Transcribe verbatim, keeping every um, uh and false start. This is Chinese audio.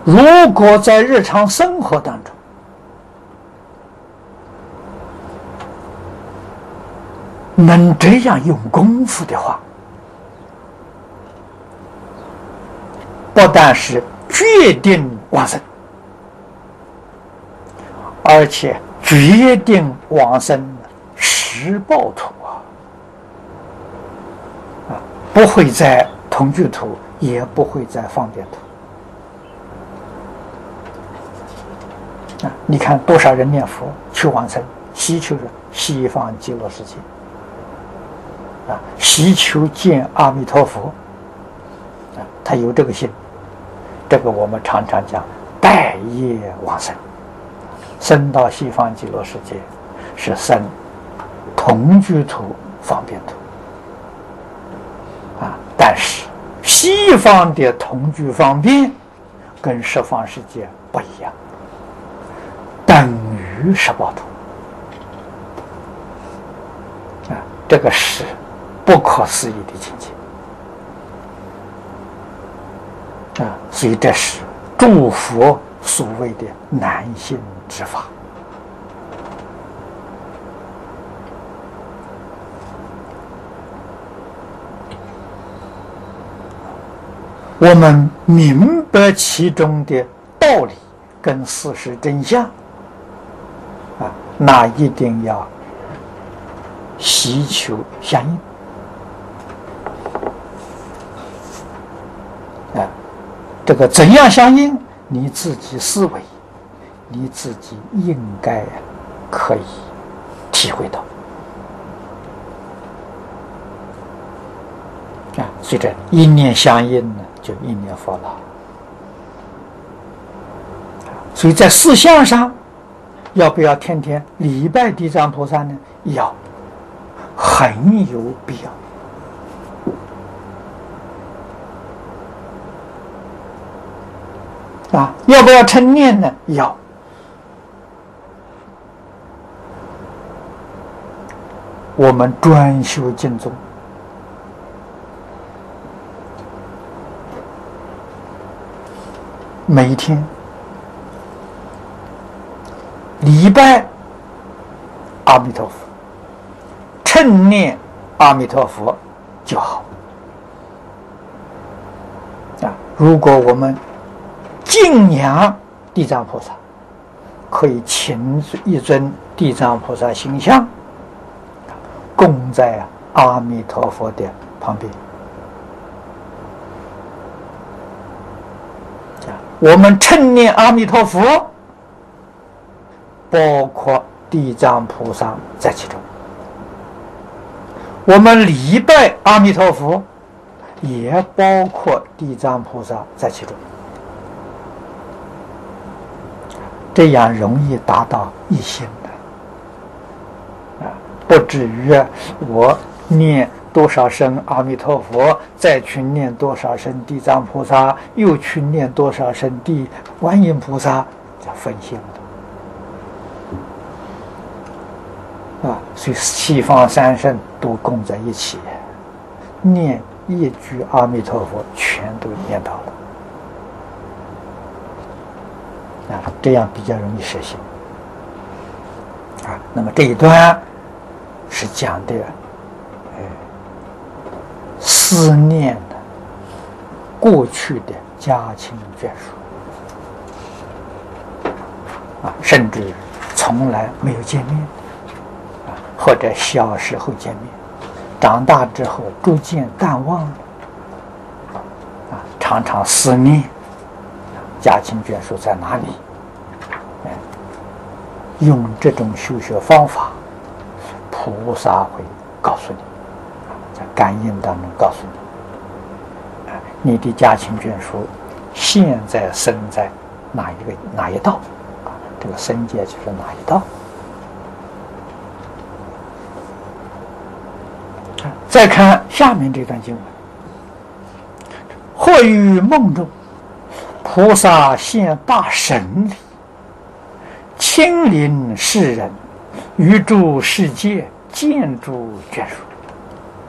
如果在日常生活当中，能这样用功夫的话，不但是决定往生，而且决定往生十报土啊！啊，不会在同居土，也不会在方便土。啊，你看多少人念佛求往生，希求着西方极乐世界，啊，希求见阿弥陀佛，啊，他有这个心。这个我们常常讲待业往生，生到西方极乐世界是生同居土、方便土，啊，但是西方的同居方便跟十方世界不一样，等于十报土，啊，这个是不可思议的境界。啊，所以这是诸佛所谓的难信之法。我们明白其中的道理跟事实真相，啊，那一定要希求相应。啊，这个怎样相应？你自己思维，你自己应该可以体会到。啊，所以这一念相应呢，就一念佛了。所以在事项上，要不要天天礼拜地藏菩萨呢？要，很有必要。啊，要不要称念呢？要。我们专修经宗，每一天礼拜阿弥陀佛，称念阿弥陀佛就好。啊，如果我们敬仰地藏菩萨，可以请一尊地藏菩萨形象供在阿弥陀佛的旁边。我们称念阿弥陀佛，包括地藏菩萨在其中；我们礼拜阿弥陀佛，也包括地藏菩萨在其中。这样容易达到一心的，啊，不至于我念多少声阿弥陀佛，再去念多少声地藏菩萨，又去念多少声地观音菩萨，就分心了。啊，所以西方三圣都供在一起，念一句阿弥陀佛，全都念到了。啊，这样比较容易实现。啊，那么这一段是讲的，呃，思念的过去的家亲眷属，啊，甚至从来没有见面，啊，或者小时候见面，长大之后逐渐淡忘了，啊，常常思念。家亲眷属在哪里？嗯，用这种修学方法，菩萨会告诉你，在感应当中告诉你，啊，你的家亲眷属现在生在哪一个哪一道？啊，这个生界就是哪一道？再看下面这段经文，或于梦中。菩萨现大神力，亲临世人，于诸世界见诸眷属。